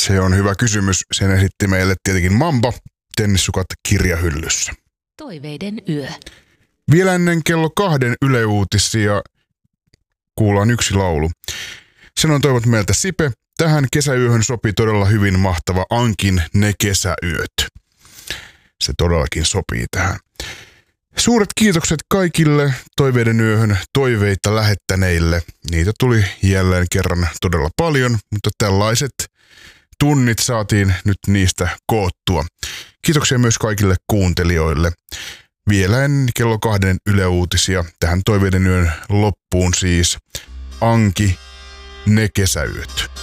Se on hyvä kysymys. Sen esitti meille tietenkin Mamba, Tennissukat kirjahyllyssä. Toiveiden yö. Vielä ennen kello 2 Yle Uutisia kuullaan yksi laulu. Sen on toivot meiltä Sipe. Tähän kesäyöhön sopii todella hyvin mahtava Ankin Ne kesäyöt. Se todellakin sopii tähän. Suuret kiitokset kaikille Toiveiden yöhön toiveita lähettäneille. Niitä tuli jälleen kerran todella paljon, mutta tällaiset tunnit saatiin nyt niistä koottua. Kiitoksia myös kaikille kuuntelijoille. Vielä ennen kello 2 Yle Uutisia tähän Toiveiden yön loppuun siis Anki Ne kesäyöt.